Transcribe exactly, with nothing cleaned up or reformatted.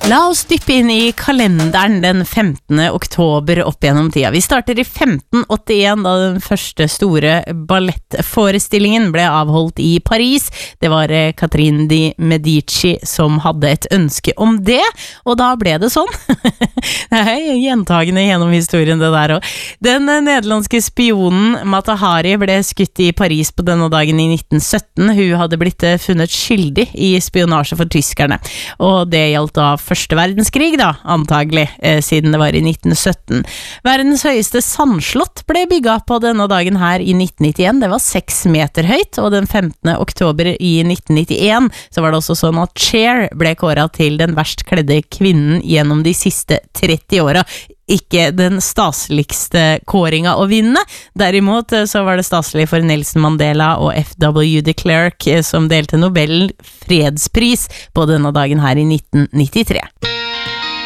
La oss dyppe inn i kalenderen den femtende oktober opp gjennom tida. Vi starter i femten åttien da den første store ballettforestillingen ble avholdt i Paris. Det var Catherine de Medici som hadde et ønske om det, og da ble det sånn. Det er gjentagende gjennom historien det der også. Den nederlandske spionen Mata Hari ble skutt i Paris på denne dagen i nitten sytten. Hun hadde blitt funnet skyldig i spionasje for tyskerne, og det gjaldt da første verdenskrig da, antagelig, eh, siden det var i nitten sytten. Verdens høyeste sandslott ble bygget på denne dagen her i nitten nittien. Det var seks meter høyt, og den femtende oktober i nitten nittien så var det også sånn at Cher ble kåret til den verst kledde kvinnen gjennom de siste tretti åra. Ikke den staseligste kåringa å vinne. Derimot så var det staselig for Nelson Mandela og F W de Klerk som delte Nobel fredspris på denne dagen her i nitten nittitre.